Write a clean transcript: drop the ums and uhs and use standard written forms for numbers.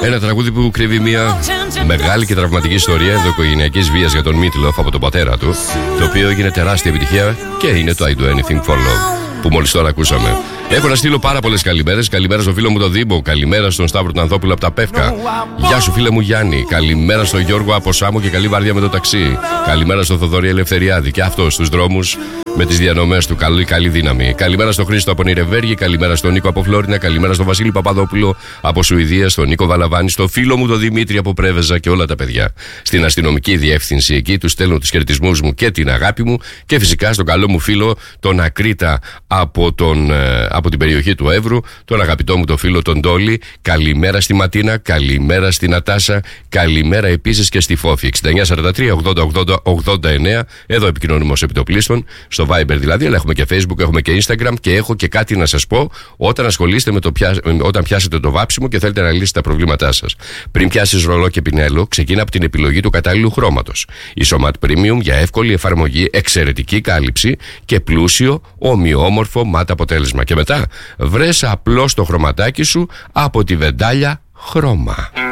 Ένα τραγούδι που κρύβει μια μεγάλη και τραυματική ιστορία ενδοοικογενειακής βίας για τον Μίτλοφ από τον πατέρα του, το οποίο έγινε τεράστια επιτυχία και είναι το I Do Anything for Love που μόλις τώρα ακούσαμε. Έχω να στείλω πάρα πολλές καλημέρες. Καλημέρα στο φίλο μου τον Δήμο. Καλημέρα στον Σταύρο τον Ανθόπουλο από τα Πεύκα. Γεια σου φίλε μου Γιάννη. Καλημέρα στον Γιώργο από Σάμο και καλή βάρδια με το ταξί. Καλημέρα στον Θοδωρή Ελευθεριάδη και αυτό στους δρόμους με τις διανομές του. Καλή δύναμη. Καλημέρα στον Χρήστο από Νιρεβέργη. Καλημέρα στον Νίκο από Φλόρινα. Καλημέρα στον Βασίλη Παπαδόπουλο από Σουηδία. Στον Νίκο Βαλαβάνη. Στο φίλο μου τον Δημήτρη από Πρέβεζα και όλα τα παιδιά. Στην αστυνομική διεύθυνση εκεί του στέλνω τους χαιρετισμούς μου και την αγάπη μου. Και φυσικά στον καλό μου φίλο τον Ακρίτα από την περιοχή του Εύρου, τον αγαπητό μου το φίλο τον Τόλι. Καλημέρα στη Ματίνα, καλημέρα στη Νατάσα, καλημέρα επίσης και στη Φόφη. 6943-8080-89. Εδώ επικοινωνούμε ως επιτοπλίστων, στο Viber δηλαδή, αλλά έχουμε και Facebook, έχουμε και Instagram και έχω και κάτι να σας πω όταν ασχολείστε όταν πιάσετε το βάψιμο και θέλετε να λύσετε τα προβλήματά σας. Πριν πιάσεις ρολό και πινέλο, ξεκίνα από την επιλογή του κατάλληλου χρώματος. Η Somat Premium για εύκολη εφαρμογή, εξαιρετική κάλυψη και πλούσιο, ομοιόμορφο ματ αποτέλεσμα. Και μετά βρες απλώς το χρωματάκι σου από τη Βεντάλια Χρώμα.